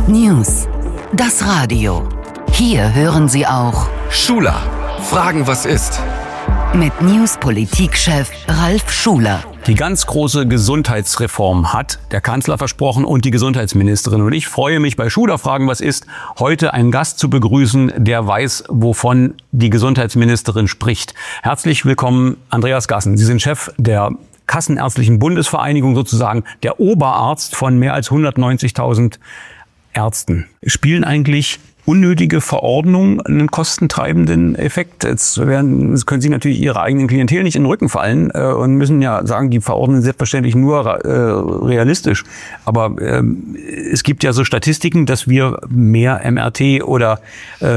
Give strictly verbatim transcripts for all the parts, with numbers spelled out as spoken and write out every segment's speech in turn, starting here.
News. Das Radio. Hier hören Sie auch Schuler. Fragen, was ist? Mit News-Politik-Chef Ralf Schuler. Die ganz große Gesundheitsreform hat der Kanzler versprochen und die Gesundheitsministerin. Und ich freue mich, bei Schuler Fragen, was ist, heute einen Gast zu begrüßen, der weiß, wovon die Gesundheitsministerin spricht. Herzlich willkommen, Andreas Gassen. Sie sind Chef der Kassenärztlichen Bundesvereinigung, sozusagen der Oberarzt von mehr als hundertneunzigtausend Ärzten. Spielen eigentlich unnötige Verordnungen einen kostentreibenden Effekt? Jetzt, werden, jetzt können Sie natürlich Ihrer eigenen Klientel nicht in den Rücken fallen äh, und müssen ja sagen, die verordnen selbstverständlich nur äh, realistisch. Aber äh, es gibt ja so Statistiken, dass wir mehr M R T oder äh,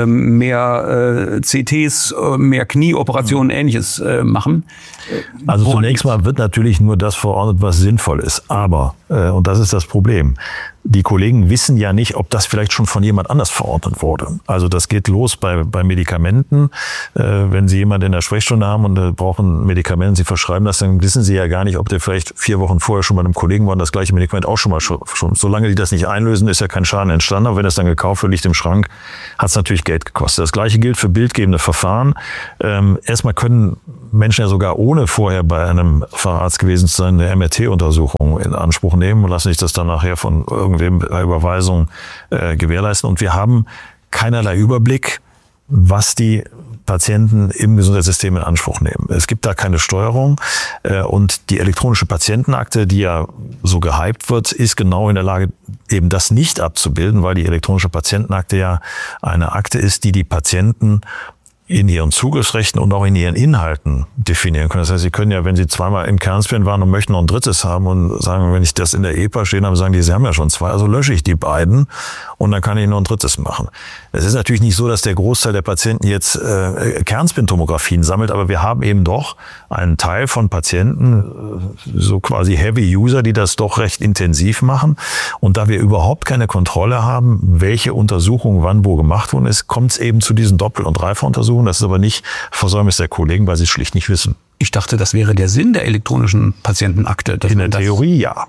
mehr äh, C Ts, äh, mehr Knieoperationen, ähnliches äh, machen. Also Woran zunächst mal wird natürlich nur das verordnet, was sinnvoll ist. Aber, äh, und das ist das Problem, die Kollegen wissen ja nicht, ob das vielleicht schon von jemand anders verordnet wurde. Also das geht los bei, bei Medikamenten. Äh, wenn Sie jemanden in der Sprechstunde haben und äh, brauchen Medikamente, Sie verschreiben das, dann wissen Sie ja gar nicht, ob der vielleicht vier Wochen vorher schon bei einem Kollegen war und das gleiche Medikament auch schon mal schon. Solange die das nicht einlösen, ist ja kein Schaden entstanden. Aber wenn es dann gekauft wird, liegt im Schrank, hat es natürlich Geld gekostet. Das gleiche gilt für bildgebende Verfahren. Ähm, erstmal können Menschen ja sogar ohne vorher bei einem Facharzt gewesen zu sein, eine M R T-Untersuchung in Anspruch nehmen und lassen sich das dann nachher von irgendwem bei Überweisung äh, gewährleisten. Und wir haben keinerlei Überblick, was die Patienten im Gesundheitssystem in Anspruch nehmen. Es gibt da keine Steuerung äh, und die elektronische Patientenakte, die ja so gehypt wird, ist genau in der Lage, eben das nicht abzubilden, weil die elektronische Patientenakte ja eine Akte ist, die die Patienten in ihren Zugriffsrechten und auch in ihren Inhalten definieren können. Das heißt, Sie können ja, wenn Sie zweimal im Kernspin waren und möchten noch ein drittes haben und sagen, wenn ich das in der E P A stehen habe, sagen die, Sie haben ja schon zwei, also lösche ich die beiden und dann kann ich noch ein drittes machen. Es ist natürlich nicht so, dass der Großteil der Patienten jetzt äh, Kernspintomographien sammelt, aber wir haben eben doch einen Teil von Patienten, äh, so quasi Heavy User, die das doch recht intensiv machen. Und da wir überhaupt keine Kontrolle haben, welche Untersuchung wann wo gemacht worden ist, kommt es eben zu diesen Doppel- und Dreifachuntersuchungen. Das ist aber nicht Versäumnis der Kollegen, weil sie es schlicht nicht wissen. Ich dachte, das wäre der Sinn der elektronischen Patientenakte. In der Theorie ja.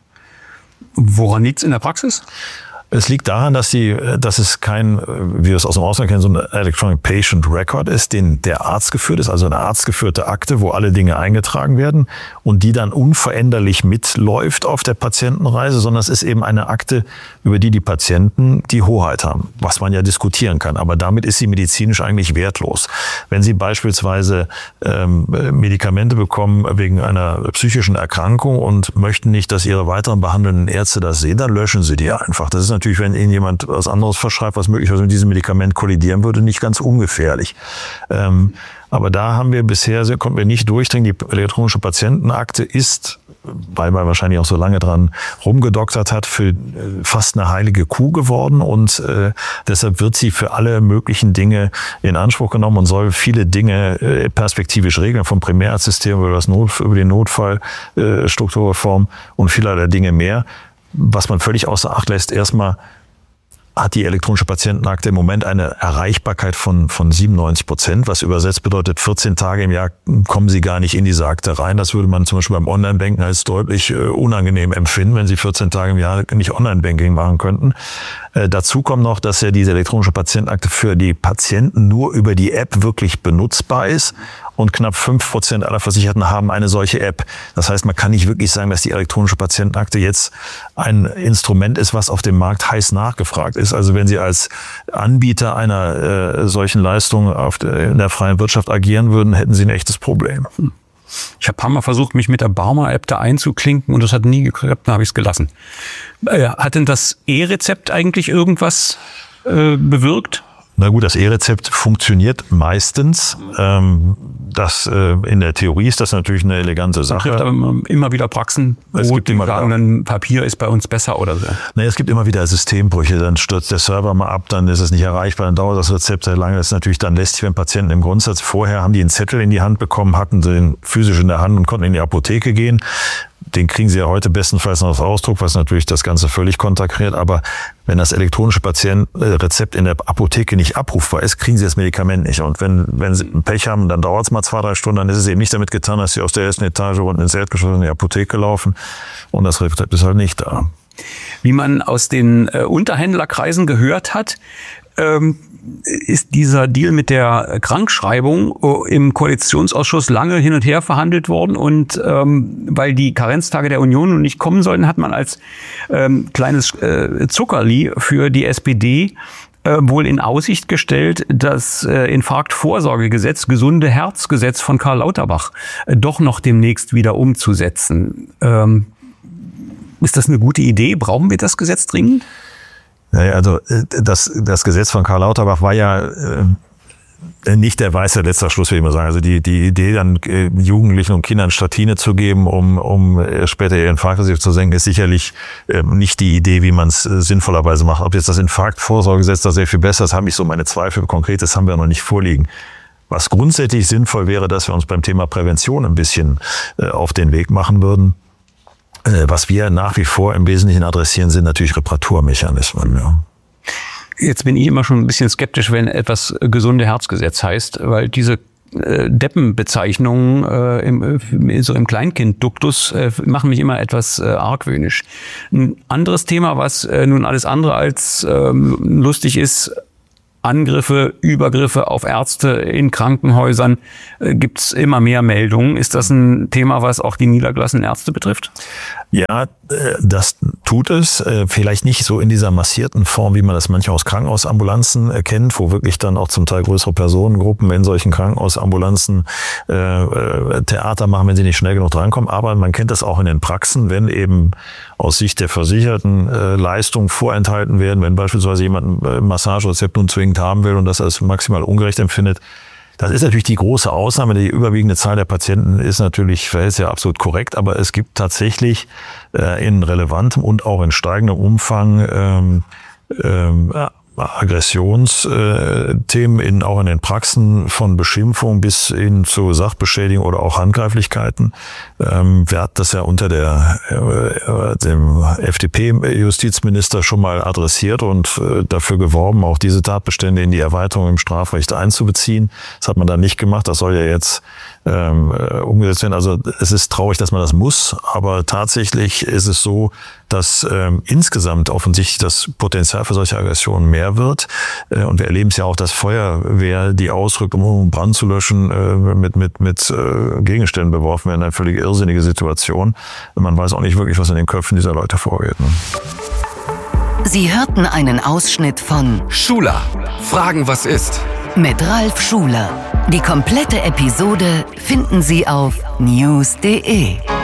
Woran liegt es in der Praxis? Es liegt daran, dass die, dass es kein, wie wir es aus dem Ausland kennen, so ein Electronic Patient Record ist, den der Arzt geführt ist, also eine arztgeführte Akte, wo alle Dinge eingetragen werden und die dann unveränderlich mitläuft auf der Patientenreise, sondern es ist eben eine Akte, über die die Patienten die Hoheit haben, was man ja diskutieren kann. Aber damit ist sie medizinisch eigentlich wertlos. Wenn Sie beispielsweise ähm, Medikamente bekommen wegen einer psychischen Erkrankung und möchten nicht, dass Ihre weiteren behandelnden Ärzte das sehen, dann löschen Sie die einfach. Das ist natürlich, wenn Ihnen jemand was anderes verschreibt, was möglicherweise mit diesem Medikament kollidieren würde, nicht ganz ungefährlich. Ähm, aber da haben wir bisher, konnten wir nicht durchdringen. Die elektronische Patientenakte ist, weil man wahrscheinlich auch so lange dran rumgedoktert hat, für fast eine heilige Kuh geworden und äh, deshalb wird sie für alle möglichen Dinge in Anspruch genommen und soll viele Dinge äh, perspektivisch regeln, vom Primärarztsystem über das Not, über die Notfallstrukturreform äh, und vielerlei Dinge mehr. Was man völlig außer Acht lässt, erstmal hat die elektronische Patientenakte im Moment eine Erreichbarkeit von, von siebenundneunzig Prozent, was übersetzt bedeutet, vierzehn Tage im Jahr kommen Sie gar nicht in diese Akte rein. Das würde man zum Beispiel beim Online-Banking als deutlich äh, unangenehm empfinden, wenn Sie vierzehn Tage im Jahr nicht Online-Banking machen könnten. Äh, dazu kommt noch, dass ja diese elektronische Patientenakte für die Patienten nur über die App wirklich benutzbar ist. Und knapp fünf Prozent aller Versicherten haben eine solche App. Das heißt, man kann nicht wirklich sagen, dass die elektronische Patientenakte jetzt ein Instrument ist, was auf dem Markt heiß nachgefragt ist. Also wenn Sie als Anbieter einer äh, solchen Leistung auf der, in der freien Wirtschaft agieren würden, hätten Sie ein echtes Problem. Ich habe ein paar Mal versucht, mich mit der Barmer-App da einzuklinken und das hat nie geklappt, dann habe ich es gelassen. Äh, hat denn das E-Rezept eigentlich irgendwas äh, bewirkt? Na gut, das E-Rezept funktioniert meistens. Ähm, das äh, in der Theorie ist das natürlich eine elegante Sache. Es gibt aber immer wieder Praxen, es wo gibt die immer sagen, dann Papier ist bei uns besser oder so. Naja, es gibt immer wieder Systembrüche. Dann stürzt der Server mal ab, dann ist es nicht erreichbar, dann dauert das Rezept sehr lange. Das ist natürlich dann lästig, wenn Patienten im Grundsatz vorher haben die einen Zettel in die Hand bekommen, hatten den physisch in der Hand und konnten in die Apotheke gehen. Den kriegen Sie ja heute bestenfalls noch auf Ausdruck, was natürlich das Ganze völlig konterkariert. Aber wenn das elektronische Patientenrezept in der Apotheke nicht abrufbar ist, kriegen Sie das Medikament nicht. Und wenn, wenn Sie Pech haben, dann dauert es mal zwei, drei Stunden. Dann ist es eben nicht damit getan, dass Sie aus der ersten Etage unten ins Erdgeschoss in die Apotheke laufen und das Rezept ist halt nicht da. Wie man aus den äh, Unterhändlerkreisen gehört hat, ähm, ist dieser Deal mit der Krankschreibung im Koalitionsausschuss lange hin und her verhandelt worden. Und ähm, weil die Karenztage der Union nun nicht kommen sollten, hat man als ähm, kleines äh, Zuckerli für die S P D äh, wohl in Aussicht gestellt, das äh, Infarktvorsorgegesetz, gesunde Herzgesetz von Karl Lauterbach äh, doch noch demnächst wieder umzusetzen. Ähm, ist das eine gute Idee? Brauchen wir das Gesetz dringend? Naja, also das, das Gesetz von Karl Lauterbach war ja äh, nicht der weiße letzter Schluss, will ich mal sagen. Also die, die Idee, dann äh, Jugendlichen und Kindern Statine zu geben, um, um äh, später ihr Infarktrisiko zu senken, ist sicherlich äh, nicht die Idee, wie man es äh, sinnvollerweise macht. Ob jetzt das Infarktvorsorgegesetz da sehr viel besser ist, habe ich so meine Zweifel. Konkretes haben wir noch nicht vorliegen. Was grundsätzlich sinnvoll wäre, dass wir uns beim Thema Prävention ein bisschen äh, auf den Weg machen würden. Was wir nach wie vor im Wesentlichen adressieren, sind natürlich Reparaturmechanismen. Ja. Jetzt bin ich immer schon ein bisschen skeptisch, wenn etwas gesunde Herzgesetz heißt, weil diese äh, Deppenbezeichnungen äh, im, so im Kleinkindduktus äh, machen mich immer etwas äh, argwöhnisch. Ein anderes Thema, was äh, nun alles andere als äh, lustig ist, Angriffe, Übergriffe auf Ärzte in Krankenhäusern, äh, gibt es immer mehr Meldungen. Ist das ein Thema, was auch die niedergelassenen Ärzte betrifft? Ja, das tut es. Vielleicht nicht so in dieser massierten Form, wie man das manchmal aus Krankenhausambulanzen kennt, wo wirklich dann auch zum Teil größere Personengruppen in solchen Krankenhausambulanzen äh, Theater machen, wenn sie nicht schnell genug drankommen. Aber man kennt das auch in den Praxen, wenn eben aus Sicht der Versicherten äh, Leistungen vorenthalten werden, wenn beispielsweise jemand ein Massagerezept nun zwingend haben will und das als maximal ungerecht empfindet. Das ist natürlich die große Ausnahme. Die überwiegende Zahl der Patienten ist natürlich, verhält sich ja absolut korrekt, aber es gibt tatsächlich äh, in relevantem und auch in steigendem Umfang ähm, ähm, Aggressionsthemen in, auch in den Praxen, von Beschimpfung bis hin zu Sachbeschädigung oder auch Handgreiflichkeiten. Ähm, wir hatten das ja unter der, äh, dem F D P-Justizminister schon mal adressiert und äh, dafür geworben, auch diese Tatbestände in die Erweiterung im Strafrecht einzubeziehen. Das hat man dann nicht gemacht. Das soll ja jetzt ähm, umgesetzt werden. Also es ist traurig, dass man das muss, aber tatsächlich ist es so, dass ähm, insgesamt offensichtlich das Potenzial für solche Aggressionen mehr wird. Äh, und wir erleben es ja auch, dass Feuerwehr, die ausrückt, um Brand zu löschen, äh, mit mit mit äh, Gegenständen beworfen werden. Eine völlig irrsinnige Situation. Man weiß auch nicht wirklich, was in den Köpfen dieser Leute vorgeht. Ne? Sie hörten einen Ausschnitt von Schuler, Fragen, was ist? Mit Ralf Schuler. Die komplette Episode finden Sie auf news punkt de.